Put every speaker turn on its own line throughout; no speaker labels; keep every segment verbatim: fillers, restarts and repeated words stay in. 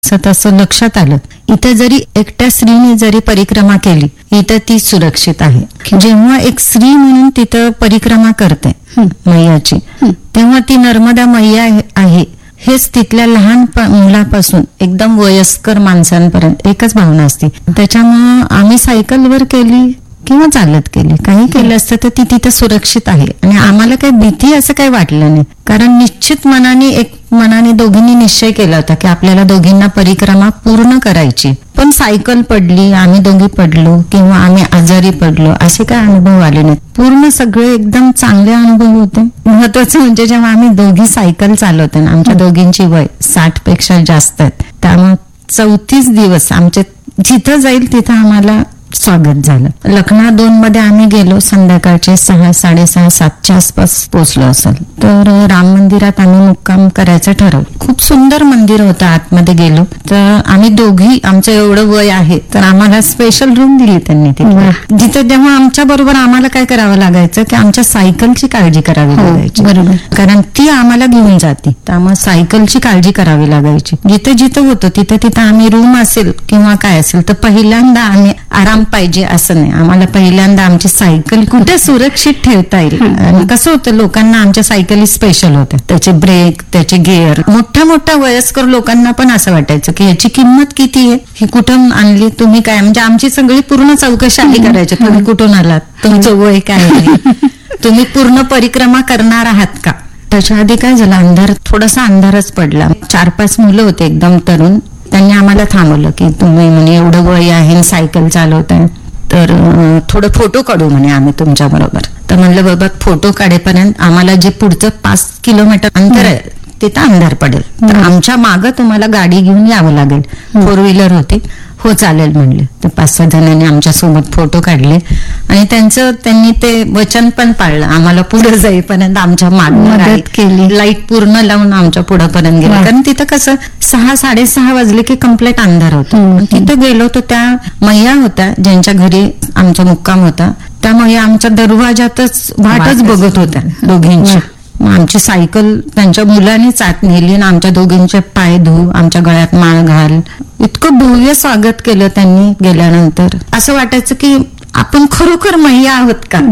तसं लक्षात आलं, इथं जरी एकट्या स्त्रीने जरी परिक्रमा केली, इथं ती सुरक्षित आहे. जेव्हा एक स्त्री म्हणून तिथं परिक्रमा करते मैयाची, तेव्हा ती नर्मदा मैया आहे हेच तिथल्या लहान मुलापासून एकदम वयस्कर माणसांपर्यंत एकच भावना असते. त्याच्यामुळं आम्ही सायकलवर केली किंवा चालत केली, काही केलं असतं तर ती तिथं सुरक्षित आहे. आणि आम्हाला काही भीती असं काही वाटलं नाही, कारण निश्चित मनाने एक मनाने दोघींनी निश्चय केला होता की आपल्याला दोघींना परिक्रमा पूर्ण करायची. पण सायकल पडली, आम्ही दोघी पडलो किंवा आम्ही आजारी पडलो असे काय अनुभव आले नाहीत. पूर्ण सगळे एकदम चांगले अनुभव होते. महत्वाचं म्हणजे जेव्हा आम्ही दोघी सायकल चालवतो ना, आमच्या दोघींची वय साठ पेक्षा जास्त आहेत, त्यामुळे चौतीस दिवस आमचे जिथं जाईल तिथं आम्हाला स्वागत झालं. लखना दोन मध्ये आम्ही गेलो, संध्याकाळचे सहा साडेसहा सातच्या आसपास पोहोचलो असेल. तर राम मंदिरात आम्ही मुक्काम करायचं ठरवलं. खूप सुंदर मंदिर होतं. आतमध्ये गेलो तर आम्ही दोघी, आमचं एवढं वय आहे तर आम्हाला स्पेशल रूम दिली त्यांनी तिथे, जिथे जेव्हा आमच्या बरोबर आम्हाला काय करावं लागायचं की आमच्या सायकलची काळजी करावी लागायची. बरोबर, कारण ती आम्हाला घेऊन जाते, त्यामुळे सायकलची काळजी करावी लागायची. जिथे जिथं होतं तिथं तिथं आम्ही रूम असेल किंवा काय असेल तर पहिल्यांदा आम्ही आराम पाहिजे असं नाही, आम्हाला पहिल्यांदा आमची सायकल कुठे सुरक्षित ठेवता येईल. आणि कसं होतं, लोकांना आमच्या सायकली स्पेशल होत्या, त्याचे ब्रेक, त्याचे गिअर. मोठ्या मोठ्या वयस्कर लोकांना पण असं वाटायचं की याची किंमत किती आहे, ही कुठून आणली तुम्ही, काय म्हणजे आमची सगळी पूर्ण चौकशी आधी करायची. तुम्ही कुठून आलात, तुमचं वय काय आहे, तुम्ही पूर्ण परिक्रमा करणार आहात का. त्याच्या आधी काय झालं, अंधार, थोडासा अंधारच पडला. चार पाच मुलं होते एकदम तरुण, त्यांनी आम्हाला थांबवलं की तुम्ही म्हणे एवढं वय आहे, सायकल चालवताय, तर थोडं फोटो काढू म्हणे आम्ही तुमच्या बरोबर. तर म्हणलं बाबा फोटो काढेपर्यंत आम्हाला जे पुढचं पाच किलोमीटर अंतर आहे तिथं अंधार पडेल, तर आमच्या मागं तुम्हाला गाडी घेऊन यावं लागेल. फोर व्हीलर होती. हो चालेल म्हणले. तर पाच सहा जणांनी आमच्या सोबत फोटो काढले आणि त्यांचं त्यांनी ते वचन पण पाळलं. आम्हाला पुढे जाईपर्यंत आमच्या मागं मदत केली, लाईट पूर्ण लावून आमच्या पुढेपर्यंत गेले. कारण तिथं कसं सहा साडेसहा वाजले की कम्प्लीट अंधार होतो. तिथं गेलो तर त्या मैया होत्या ज्यांच्या घरी आमचा मुक्काम होता, त्यामुळे आमच्या दरवाजातच वाटच बघत होत्या दोघींची. आमची सायकल त्यांच्या मुलानेच आत नेली आणि आमच्या दोघींचे पाय धू, आमच्या गळ्यात माळ घाल, इतकं भव्य स्वागत केलं त्यांनी. गेल्यानंतर असं वाटायचं की आपण खरोखर मैया आहोत का,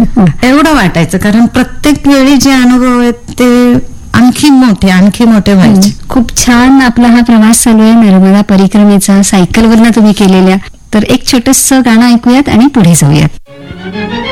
एवढं वाटायचं. कारण प्रत्येक वेळी जे अनुभव आहेत ते आणखी मोठे आणखी मोठे व्हायचे.
खूप छान आपला हा प्रवास चालू आहे नर्मदा परिक्रमेचा, सायकलवरनं तुम्ही केलेल्या. तर एक छोटंसं गाणं ऐकूयात आणि पुढे जाऊयात.